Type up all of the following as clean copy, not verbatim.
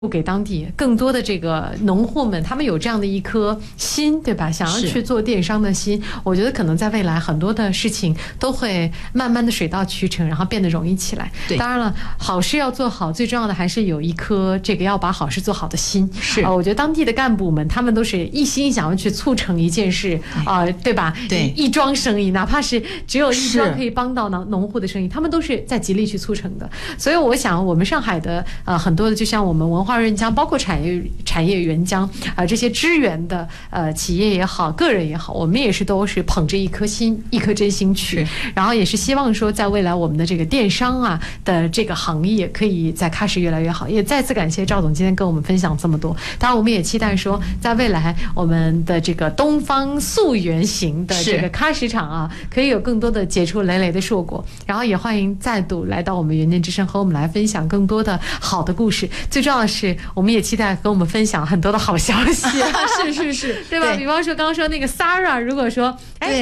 给当地更多的这个农户们，他们有这样的一颗心，对吧？想要去做电商的心，我觉得可能在未来很多的事情都会慢慢的水到渠成，然后变得容易起来。当然了，好事要做好，最重要的还是有一颗这个要把好事做好的心。是我觉得当地的干部们，他们都是一心想要去促成一件事对吧？对，一桩生意，哪怕是只有一桩可以帮到农户的生意，他们都是在极力去促成的。所以我想，我们上海的很多的，就像我们文化润江，包括产业援疆这些支援的企业也好，个人也好，我们也是都是捧着一颗心，一颗真心去，然后也是希望说，在未来我们的这个电商的这个行业可以在喀什越来越好。也再次感谢赵总今天跟我们分享这么多，当然我们也期待说，在未来我们的这个东方溯源型的这个喀什场可以有更多的结出累累的硕果。然后也欢迎再度来到我们原件之声，和我们来分享更多的好的故事。最重要的是，我们也期待跟我们分享很多的好消息。是，对吧？比方说刚刚说那个 Sarah， 如果说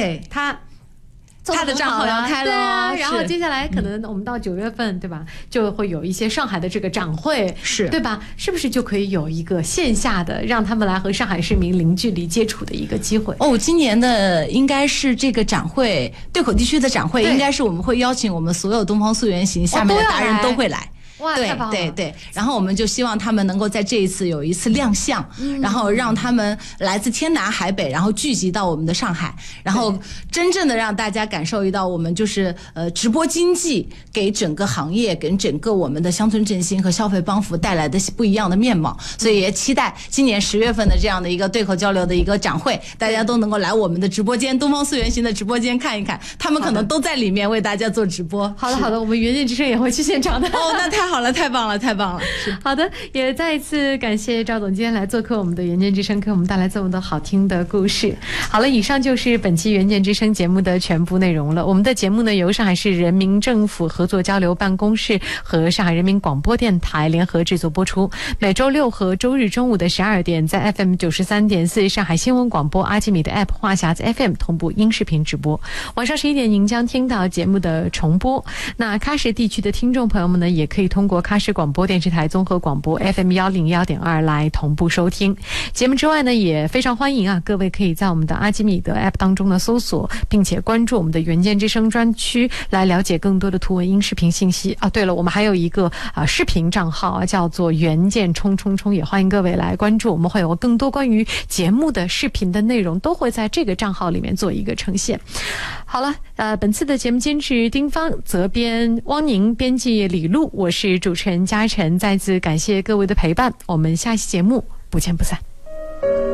他的账号要开了，然后接下来可能我们到9月份，对吧？就会有一些上海的这个展会，对吧？是不是就可以有一个线下的，让他们来和上海市民零距离接触的一个机会？ 今年的应该是这个展会，对口地区的展会，应该是我们会邀请我们所有东方溯源行下面的达人都会来。 哇，太棒了！ 对，然后我们就希望他们能够在这一次有一次亮相，然后让他们来自天南海北，然后聚集到我们的上海，然后真正的让大家感受到我们就是直播经济给整个行业、给整个我们的乡村振兴和消费帮扶带来的不一样的面貌。所以也期待今年10月份的这样的一个对口交流的一个展会，大家都能够来我们的直播间，东方溯源行的直播间看一看，他们可能都在里面为大家做直播。 好的，我们原件之声也会去现场的。 那太好了，太棒了！ 好的，也再一次感谢赵总今天来做客我们的原件之声，给我们带来这么多好听的故事。好了，以上就是本期原件之声节目的全部内容了。我们的节目呢，由上海市人民政府合作交流办公室和上海人民广播电台联合制作播出，每周6和周日中午的12点，在 FM 93.4上海新闻广播阿基米的 App 话匣子 FM 同步音视频直播。晚上11点，您将听到节目的重播。那喀什地区的听众朋友们呢，也可以通过喀什广播电视台综合广播 FM 101.2来同步收听节目。之外呢，也非常欢迎各位可以在我们的阿基米德 App 当中呢搜索，并且关注我们的原件之声专区，来了解更多的图文音视频信息对了，我们还有一个视频账号叫做原件冲冲冲，也欢迎各位来关注。我们会有更多关于节目的视频的内容都会在这个账号里面做一个呈现。好了，本次的节目监制丁芳，责编汪宁，编辑李璐，我是主持人嘉晨，再次感谢各位的陪伴，我们下期节目不见不散。